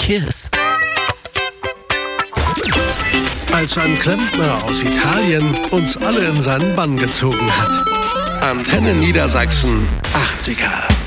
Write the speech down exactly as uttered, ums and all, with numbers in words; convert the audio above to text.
Kiss. Als ein Klempner aus Italien uns alle in seinen Bann gezogen hat. Antenne Niedersachsen achtziger.